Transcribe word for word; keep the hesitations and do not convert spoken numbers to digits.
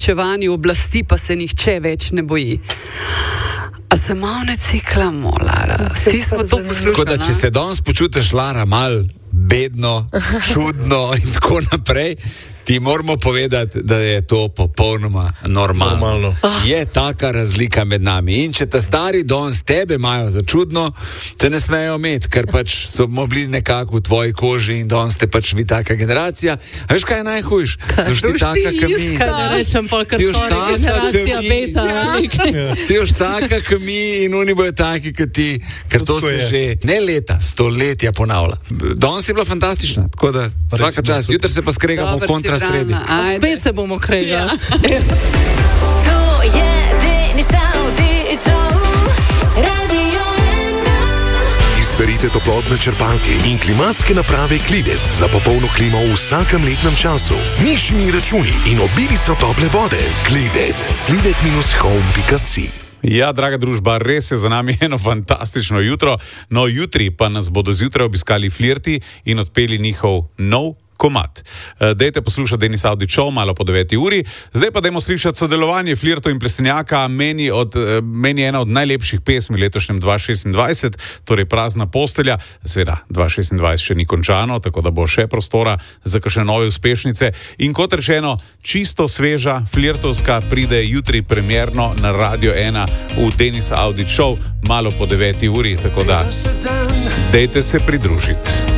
uresničevanju oblasti pa se nihče več ne boji. A se malo ne ciklamo, Lara? Vsi smo to poslušali. Tako da, če se danes počutiš, Lara, mal bedno, čudno in tako naprej, ti moramo povedati, da je to popolnoma normalno. normalno. Je taka razlika med nami. In če te stari danes tebe imajo za čudno, te ne smejo imeti, ker pač smo bili nekako v tvoji koži in danes ste pač vi taka generacija. A veš, kaj je najhujš? Da ti taka, ka mi. Kaj ne rečem, pol, ker so generacija beta. Ja. Ti už taka, ka mi in oni bojo taki, ka ti, ker to se že ne leta, stoletja ponavlja. Danes je bila fantastična, tako da vsaka čas. Jutri se pa skregamo kontra sredi. Spet se bomo kregali. Ja. To je Denis Avdićov, Radio ena. Izberite toplotne črpalke in klimatske naprave Klivec za popolno klimo v vsakem letnem času. Z nižjimi računi in obilico tople vode. Klivec. slivet dash home pika si. Ja, draga družba, res je za nami eno fantastično jutro. No, jutri pa nas bodo zjutraj obiskali Flirti in odpeli njihov nov komad. Dejte poslušati Denis Avdićov malo po deveti uri. Zdaj pa dajmo slišati sodelovanje Flirtov in Plestenjaka. Meni, od, meni je ena od najlepših pesmi letošnjem dva šestindvajset, torej Prazna postelja. Seveda, dva šestindvajset še ni končano, tako da bo še prostora za kakšne nove uspešnice. In kot rečeno, čisto sveža, flirtovska, pride jutri premierno na Radio ena v Denis Avdićov malo po deveti uri, tako da dejte se pridružiti.